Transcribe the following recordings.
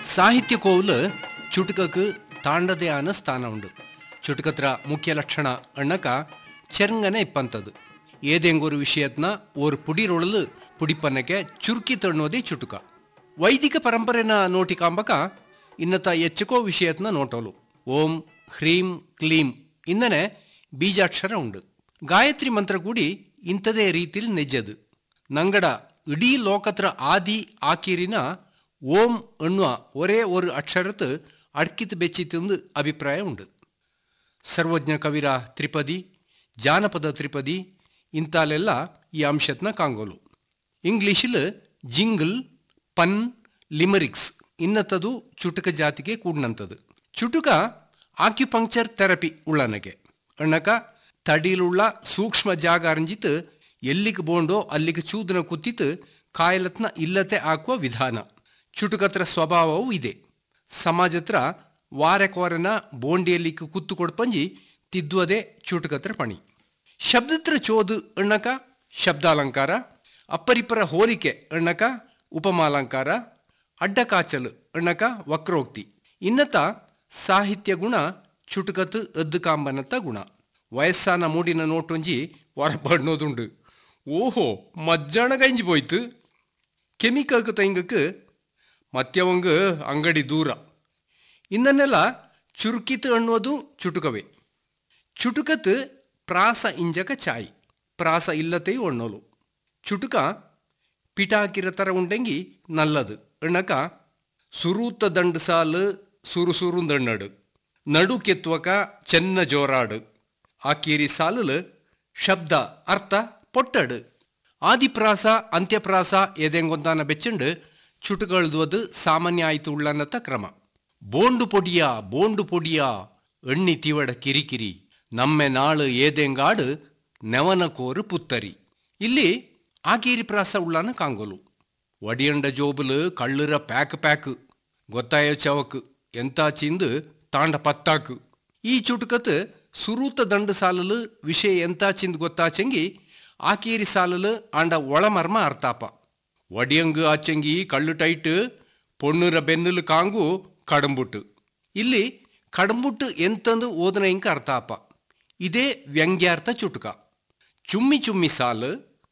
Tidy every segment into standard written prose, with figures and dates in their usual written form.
ಸಾಹಿತ್ಯ ಕೋವುಲು ಚುಟುಕಕ್ಕೆ ತಾಂಡದೇ ಆನ ಸ್ಥಾನ ಉಂಡು. ಚುಟುಕತ್ರ ಮುಖ್ಯ ಲಕ್ಷಣ ಅಣ್ಣಕ ಚೆರ್ಂಗನೆ ಇಪ್ಪಂತದು. ಏದೆಂಗೊರು ವಿಷಯತ್ನ ಓರ್ ಪುಡಿರೊಳಲು ಪುಡಿಪನ್ನಕ್ಕೆ ಚುರುಕಿ ತಣ್ಣೋದೇ ಚುಟುಕ. ವೈದಿಕ ಪರಂಪರೆನ ನೋಟಿ ಕಾಂಬಕ ಇನ್ನತ ಎಚ್ಚಕೋ ವಿಷಯತ್ನ ನೋಟೋಲು. ಓಂ ಹ್ರೀಂ ಕ್ಲೀಂ ಇಂದನೆ ಬೀಜಾಕ್ಷರ ಉಂಡು. ಗಾಯತ್ರಿ ಮಂತ್ರ ಕೂಡಿ ಇಂಥದೇ ರೀತಿಲಿ ನೆಜ್ಜದು. ನಂಗಡ ಇಡೀ ಲೋಕತ್ರ ಆದಿ ಆಕೀರಿನ ಓಂ ಎನ್ನುವ ಒರೇ ஒரு ಅಕ್ಷರತ್ ಅಡ್ಕಿತ್ ಬೆಚ್ಚಿತ್ತೊಂದು ಅಭಿಪ್ರಾಯ ಉಂಡು. ಸರ್ವಜ್ಞ ಕವಿರ ತ್ರಿಪದಿ, ಜಾನಪದ ತ್ರಿಪದಿ ಇಂಥಲ್ಲೆಲ್ಲ ಈ ಅಂಶತ್ನ ಕಾಂಗೋಲು. ಇಂಗ್ಲೀಷಿಲ್ ಜಿಂಗಲ್, ಪನ್, ಲಿಮರಿಕ್ಸ್ ಇನ್ನತ್ತದು ಚುಟುಕ ಜಾತಿಗೆ ಕೂಡ್ನಂಥದ್ದು. ಚುಟುಕ ಆಕ್ಯುಪಂಕ್ಚರ್ ಥೆರಪಿ ಉಳ್ಳನಗೆ ಅಣ್ಣಕ ತಡಿಲುಳ್ಳ ಸೂಕ್ಷ್ಮ ಜಾಗ ಅರಂಜಿತ್ ಎಲ್ಲಿಗೆ ಬೋಂಡೋ ಅಲ್ಲಿಗೆ ಚೂದನ ಕುತ್ತಿತ್ ಕಾಯಲತ್ನ ಇಲ್ಲತೆ ಹಾಕುವ ವಿಧಾನ. ಚುಟುಕತ್ರ ಸ್ವಭಾವವೂ ಇದೆ. ಸಮಾಜತ್ರ ವಾರಕೋರನ ಬೋಂಡಿಯಲ್ಲಿಕ್ಕೆ ಕುತ್ತು ಕೊಡ್ಪಂಜಿ ತಿದ್ದುವುದೇ ಚುಟುಕತ್ರ ಪಣಿ. ಶಬ್ದತ್ರ ಚೋದು ಅಣ್ಣಕ ಶಬ್ದಾಲಂಕಾರ, ಅಪ್ಪರಿಪರ ಹೋಲಿಕೆ ಅಣ್ಣಕ ಉಪಮಾಲಂಕಾರ, ಅಡ್ಡಕಾಚಲು ಅಣ್ಣಕ ವಕ್ರೋಕ್ತಿ. ಇನ್ನತ ಸಾಹಿತ್ಯ ಗುಣ ಚುಟುಕತ್ ಎದ್ದು ಕಾಂಬನತ್ತ ಗುಣ. ವಯಸ್ಸಾನ ಮೂಡಿನ ನೋಟೊಂಜಿ ಹೊರಪಡ್ನೋದುಂಡು. ಓಹೋ ಮಜ್ಜಾಣ ಗಂಜಿ போய்த்து ಕೆಮಿಕಲ್ಕು ತೈಂಗಕ್ಕೆ ಮತ್ಯವಂಗ ಅಂಗಡಿ ದೂರ. ಇನ್ನನ್ನೆಲ್ಲ ಚುರುಕಿತು ಅನ್ನೋದು ಚುಟುಕವೇ. ಚುಟುಕತ್ ಪ್ರಾಸ ಇಂಜಕ ಚಾಯಿ, ಪ್ರಾಸ ಇಲ್ಲತೆಯೂ ಒಣ್ಣೋಲು. ಚುಟುಕ ಪಿಟಾಕಿರ ಥರ ಉಂಡೆಂಗಿ ನಲ್ಲದು ಅಣ್ಣಕ ಸುರೂತ ದಂಡು ಸಾಲು ಸುರುಸುರು ದಂಡಡು, ನಡು ಕೆತ್ವಕ ಚೆನ್ನ ಜೋರಾಡು, ಆಕೀರಿ ಸಾಲು ಶಬ್ದ ಅರ್ಥ ಪೊಟ್ಟಡು. ಆದಿಪ್ರಾಸ ಅಂತ್ಯಪ್ರಾಸ ಎದೆಂಗೊಂದಾನ ಬೆಚ್ಚಂಡು ಚುಟುಕಳ್ದುವುದು ಸಾಮಾನ್ಯ ಆಯ್ತು ಉಳ್ಳನ್ನತ್ತ ಕ್ರಮ. ಬೋಂಡು ಪೊಡಿಯಾ ಎಣ್ಣಿ ತಿವಡ ಕಿರಿಕಿರಿ, ನಮ್ಮೆ ನಾಳು ಏದೆಂಗಾಡು ನೆವನ ಕೋರು ಪುತ್ತರಿ. ಇಲ್ಲಿ ಆಕೀರಿ ಪ್ರಾಸ ಉಳ್ಳಾನ ಕಾಂಗೋಲು. ಒಡಿಯಂಡ ಜೋಬುಲು ಕಳ್ಳುರ ಪ್ಯಾಕ್ ಗೊತ್ತಾಯೋ ಚವಕ್ ಎಂತ ಚಿಂದು ತಾಂಡ ಪತ್ತಾಕು. ಈ ಚುಟುಕತ್ ಸುರೂತ ದಂಡು ಸಾಲಲು ವಿಷಯ ಎಂತ ಚಿಂದು ಗೊತ್ತಾಚಂಗಿ ಆಕೀರಿ ಸಾಲಲು ಆಂಡ ಒಳಮರ್ಮ ಅರ್ಥಾಪ. ಒಡಿಯಂಗು ಆಚಂಗಿ ಕಳ್ಳು tight, ಪೊಣ್ಣುರ ಬೆನ್ನುಲು Kong ಕಡಂಬುಟ್ಟು. ಇಲ್ಲಿ ಕಡಂಬುಟ್ಟು ಎಂತಂದು ಓದನ ಇಂಕ ಅರ್ಥಾಪ. ಇದೇ ವ್ಯಂಗ್ಯಾರ್ಥ ಚುಟುಕ. ಚುಮ್ಮಿ ಸಾಲು,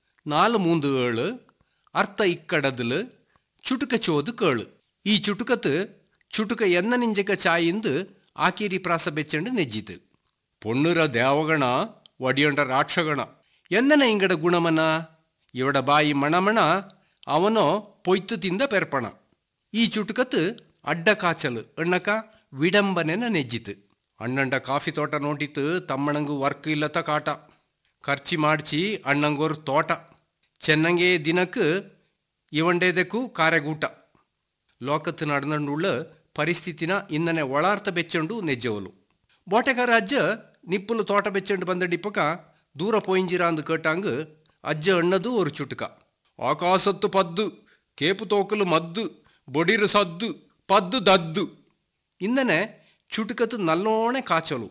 4-3 ಅರ್ಥ ಇಕ್ಕಡದಲು ಚುಟುಕ ಚೋದು ಕೇಳು. ಈ ಚುಟುಕತ್ ಚುಟುಕ ಎನ್ನ ನಿಂಜಕ ಚಾಯಿಂದು ಆಕೀರಿ ಪ್ರಾಸ ಬೆಚ್ಚಂಡು ನೆಜ್ಜಿತು. ಪೊಣ್ಣುರ ದೇವಗಣ ಒಡಿಯಂಡ ರಾಕ್ಷಗಣ ಎನ್ನನ ಇಂಗಡ ಗುಣಮನ, ಇವಡ ಬಾಯಿ ಮಣಮಣ ಅವನೋ ಪೊಯ್ತು ತಿಂದ ಪೆರ್ಪಣ. ಈ ಚುಟುಕತ್ ಅಡ್ಡ ಕಾಚಲು ಅಣ್ಣಕ ವಿಡಂಬನೆನ ನೆಜ್ಜಿತು. ಅಣ್ಣಂಡ ಕಾಫಿ ತೋಟ ನೋಟಿತ್ತು ತಮ್ಮಣಂಗು ವರ್ಕ್ ಇಲ್ಲತ ಕಾಟ. ಖರ್ಚಿ ಮಾಡ್ಚಿ ಅಣ್ಣಂಗೋರು ತೋಟ ಚೆನ್ನಂಗೆ ದಿನಕ್ಕೆ ಇವಂಡೇದಕ್ಕೂ ಕಾರ್ಯಗೂಟ. ಲೋಕತ್ತು ನಡೆದಂಡುಳ್ಳ ಪರಿಸ್ಥಿತಿನ ಇನ್ನನೆ ಒಳಾರ್ಥ ಬೆಚ್ಚಂಡು ನೆಜ್ಜವಲು. ಬೋಟೆಗಾರ ಅಜ್ಜ ನಿಪ್ಪುಲು ತೋಟ ಬೆಚ್ಚಂಡು ಬಂದ ಡಿಪ್ಪಕ ದೂರ ಪೋಯಿಂಜಿರ ಅಂದು ಕೇಟಾಂಗ್ ಅಜ್ಜ ಅಣ್ಣದು ஒரு ಚುಟುಕ. ಆಕಾಸತ್ತು ಪದ್ದು ಕೇಪು ತೋಕಲು ಮದ್ದು ಬೊಡಿರು ಸದ್ದು ಪದ್ದು ದದ್ದು ಇಂದನೆ ಚುಟುಕತ್ತು ನಲ್ಲೋಣೆ ಕಾಚಲು.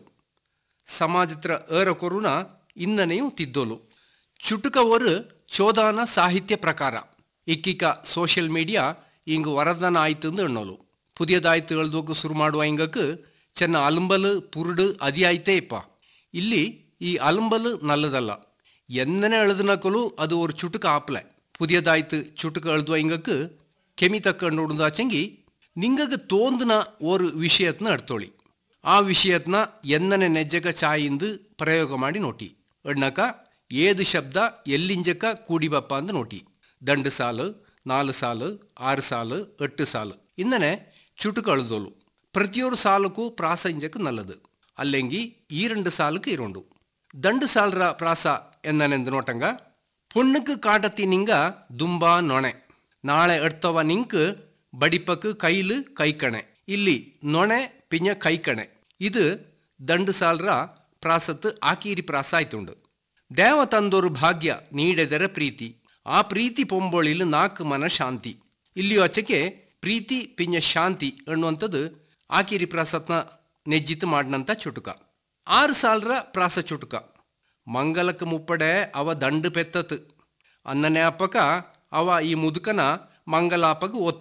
ಸಮಾಜತ್ರ ಏರ ಕೊರುನ ಇಂದನೆಯೂ ತಿದ್ದೋಲು. ಚುಟುಕ ஒரு ಚೋದಾನ ಸಾಹಿತ್ಯ ಪ್ರಕಾರ. ಇಕ್ಕಿಕ ಸೋಷಿಯಲ್ ಮೀಡಿಯಾ ಇಂಗು ವರದಾನ ಆಯ್ತು ಅಂದು ಎಣ್ಣೋಲು. ಪುದಿಯದಾಯ್ತು ಎಳ್ದೋಗು ಶುರು ಮಾಡುವ ಇಂಗಕ್ಕೆ ಚೆನ್ನ ಅಲಂಬಲು ಪುರುಡು ಅದಿ ಆಯ್ತೇ ಇಪ್ಪ. ಇಲ್ಲಿ ಈ ಅಲಂಬಲು ನಲ್ಲದಲ್ಲ, ಎನ್ನನೆ ಎಳೆದನಕಲು ಅದು ஒரு ಚುಟುಕ ಆಪ್ಲೆ. ಪುದಿಯದಾಯ್ತು ಚುಟುಕ ಎಳ್ದುವ ಇಂಗಕ್ಕೆ ಕೆಮಿ ತಕ್ಕಂಡು ಉಂದಾಚಂಗಿ ನಿಂಗಗೆ ತೋಂದನ ஒரு ವಿಷಯತ್ನ ಅಡ್ತೋಳಿ. ಆ ವಿಷಯತ್ನ ಎನ್ನನೆ ನೆಜ್ಜಗ ಚಾಯಿಂದು ಪ್ರಯೋಗ ಮಾಡಿ ನೋಟಿ. ಎಣ್ಣಕ ಏದು ಶಬ್ದ ಎಲ್ಲಿಂಜಕ ಕೂಡಿಬಪ್ಪ ಅಂದು ನೋಟಿ. ದಂಡು ಸಾಲು, 4 ಸಾಲು, 6 ಸಾಲು, 8 ಸಾಲು ಇಂದನೆ ಚುಟುಕ ಅಳ್ದೋಲು. ಪ್ರತಿಯೊರು ಸಾಲಕ್ಕೂ ಪ್ರಾಸ ಇಂಜಕ್ಕೆ ನಲ್ಲದು. ಅಲ್ಲೆಂಗಿ 2 ಸಾಲಕ್ಕೆ ಇರೋಂಡು. ದಂಡು ಸಾಲರ ಪ್ರಾಸ ಎನ್ನನೆಂದು ನೋಟಂಗ ಪೊಣ್ಣಕ್ಕೆ ಕಾಟತಿ ನಿಂಗ ದುಂಬಾ ನೊಣೆ, ನಾಳೆ ಎಡ್ತವ ನಿಂಕ್ ಬಡಿಪಕ್ಕೆ ಕೈಲು ಕೈಕಣೆ. ಇಲ್ಲಿ ನೊಣೆ ಪಿಂಜ ಕೈಕಣೆ. ಇದು ದಂಡು ಸಾಲರ ಪ್ರಾಸತ್ತು ಆಕೀರಿ ಪ್ರಾಸ ಆಯ್ತುಂಡು. ದೇವ ತಂದೋರು ಭಾಗ್ಯ ನೀಡೆದರ ಪ್ರೀತಿ, ಆ ಪ್ರೀತಿ ಪೊಂಬೊಳಿಲು 4 ಮನ ಶಾಂತಿ. ಇಲ್ಲಿ ಆಚೆಗೆ ಪ್ರೀತಿ ಪಿಂಜ ಶಾಂತಿ ಅನ್ನುವಂಥದ್ದು ಆಕೀರಿ ಪ್ರಾಸತ್ನ ನೆಜ್ಜಿತು ಮಾಡಿನಂಥ ಚುಟುಕ. 6 ಸಾಲರ ಪ್ರಾಸ ಚುಟುಕ. ಮಂಗಲಕ್ಕೆ ಮುಪ್ಪಡೆ ಅವ ದಂಡು ಪೆತ್ತತ್ ಅನ್ನನೆ ಅಪ್ಪಕ ಅವ ಈ ಮುದುಕನ ಮಂಗಲಾಪಗ ಒತ್ತು.